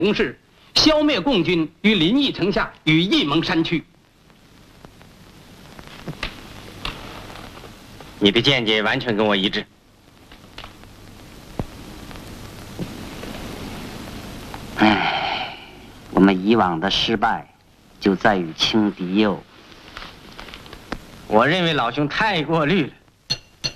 攻势，消灭共军于临邑城下与驿盟山区。 你的见解完全跟我一致。 唉，我们以往的失败，就在于轻敌哟。 我认为老兄太过虑了。